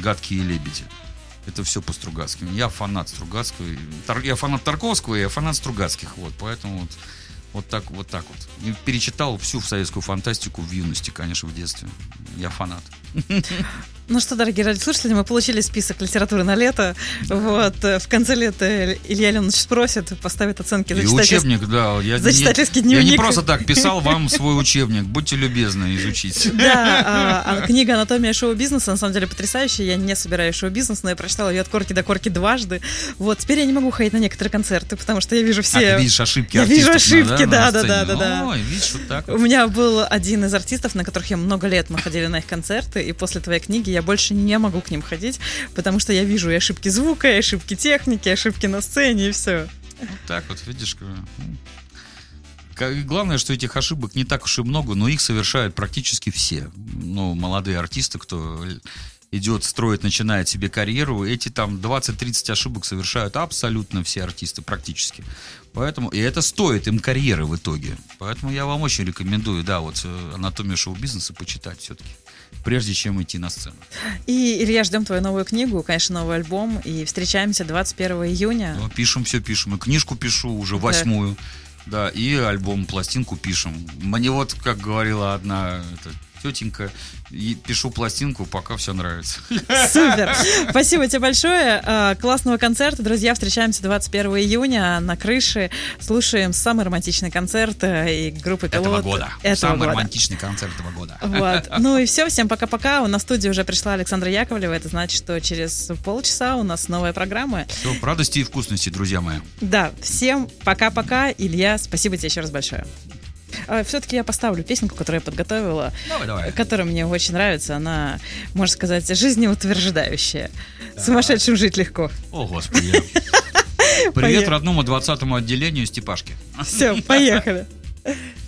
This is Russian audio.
«Гадкие лебеди». Это все по Стругацким. Я фанат Стругацкого. Я фанат Тарковского, я фанат Стругацких. Вот, поэтому вот так вот. И перечитал всю советскую фантастику в юности, конечно, в детстве. Я фанат. Ну что, дорогие радиослушатели, мы получили список литературы на лето. Вот. В конце лета Илья Леонович спросит, поставит оценки за учебник, да. За читательский дневник. Я не просто так писал вам свой учебник. Будьте любезны изучить. Да, книга «Анатомия шоу-бизнеса» на самом деле потрясающая. Я не собираю шоу-бизнес, но я прочитала ее от корки до корки дважды. Вот. Теперь я не могу ходить на некоторые концерты, потому что я вижу все... ты видишь ошибки артистов. Я вижу ошибки, да. Ой, видишь, вот так вот. У меня был один из артистов, на которых я много лет, мы ходили на их концерты, и после твоей книги я больше не могу к ним ходить, потому что я вижу и ошибки звука, и ошибки техники, и ошибки на сцене, и все. Вот так вот, видишь. Главное, что этих ошибок не так уж и много, но их совершают практически все. Ну, молодые артисты, кто идет, строит, начинает себе карьеру, эти там 20-30 ошибок совершают абсолютно все артисты, практически. Поэтому, и это стоит им карьеры в итоге. Поэтому я вам очень рекомендую, да, вот «Анатомию шоу-бизнеса» почитать все-таки, прежде чем идти на сцену. И, Илья, ждем твою новую книгу, конечно, новый альбом, и встречаемся 21 июня. Ну, пишем, и книжку пишу уже 8-ю, да, и альбом, пластинку пишем. Мне вот, как говорила одна тетенька, и пишу пластинку, пока все нравится. Супер! Спасибо тебе большое. Классного концерта. Друзья, встречаемся 21 июня на крыше. Слушаем самый романтичный концерт и группы «Пилот». Этого года. Самый романтичный концерт этого года. Вот. Ну и все. Всем пока-пока. У нас в студию уже пришла Александра Яковлева. Это значит, что через полчаса у нас новая программа. Все, радости и вкусности, друзья мои. Да. Всем пока-пока. Илья, спасибо тебе еще раз большое. Все-таки я поставлю песенку, которую я подготовила, давай. Которая мне очень нравится. Она, можно сказать, жизнеутверждающая. Сумасшедшим жить легко. О, Господи. Привет родному 20-му отделению Степашки. Все, поехали.